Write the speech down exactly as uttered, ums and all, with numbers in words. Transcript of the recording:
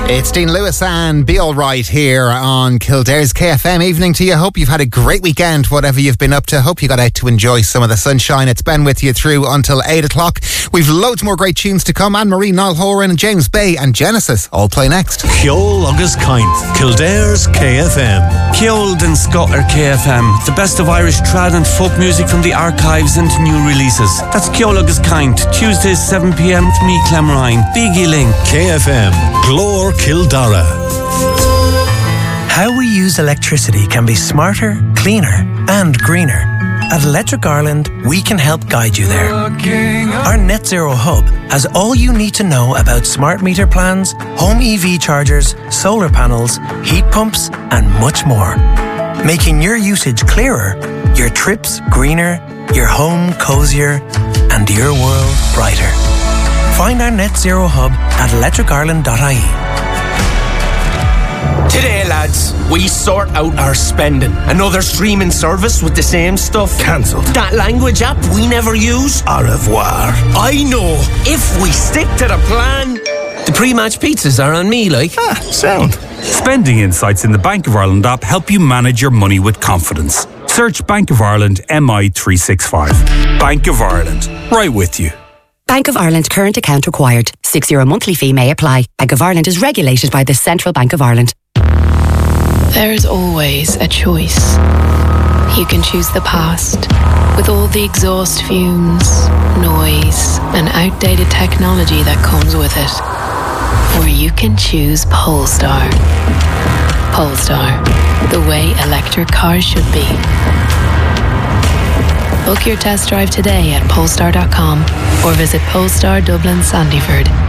It's Dean Lewis and Be Alright here on Kildare's K F M. Evening to you. Hope you've had a great weekend, whatever you've been up to. Hope you got out to enjoy some of the sunshine. It's Ben with you through until eight o'clock. We've loads more great tunes to come. Anne-Marie, Niall Horan, James Bay and Genesis all play next. Ceol agus Caint, Kildare's K F M. Ceol den Scotter K F M. The best of Irish trad and folk music from the archives and new releases. That's Ceol agus Caint, Tuesdays seven p.m. with me, Clem Ryan. Biggie Link. K F M, Glór Kildara. How we use electricity can be smarter, cleaner and greener. At Electric Ireland, we can help guide you there. Our Net Zero Hub has all you need to know about smart meter plans, home E V chargers, solar panels, heat pumps and much more. Making your usage clearer, your trips greener, your home cosier and your world brighter. Find our Net Zero Hub at electric ireland dot I E. Today, lads, we sort out our spending. Another streaming service with the same stuff. Cancelled. That language app we never use. Au revoir. I know. If we stick to the plan, the pre-match pizzas are on me, like. Ah, sound. Spending insights in the Bank of Ireland app help you manage your money with confidence. Search Bank of Ireland M I three sixty-five. Bank of Ireland. Right with you. Bank of Ireland current account required. six euro monthly fee may apply. Bank of Ireland is regulated by the Central Bank of Ireland. There is always a choice. You can choose the past, with all the exhaust fumes, noise, and outdated technology that comes with it. Or you can choose Polestar. Polestar, the way electric cars should be. Book your test drive today at polestar dot com or visit Polestar Dublin Sandyford.